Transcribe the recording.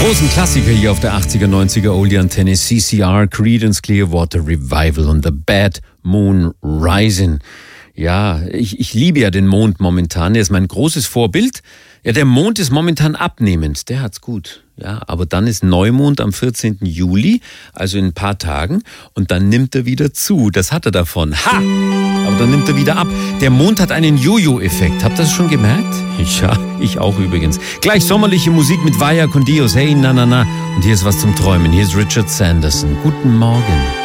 großen Klassiker hier auf der 80er, 90er Oldie Antenne, CCR, Creedence Clearwater Revival und The Bad Moon Rising. Ja, ich liebe ja den Mond momentan, er ist mein großes Vorbild. Ja, der Mond ist momentan abnehmend, der hat's gut. Ja, aber dann ist Neumond am 14. Juli, also in ein paar Tagen, und dann nimmt er wieder zu. Das hat er davon. Ha! Aber dann nimmt er wieder ab. Der Mond hat einen Jojo-Effekt. Habt ihr das schon gemerkt? Ja, ich auch übrigens. Gleich sommerliche Musik mit Vaya con Dios. Hey, na, na, na. Und hier ist was zum Träumen. Hier ist Richard Sanderson. Guten Morgen.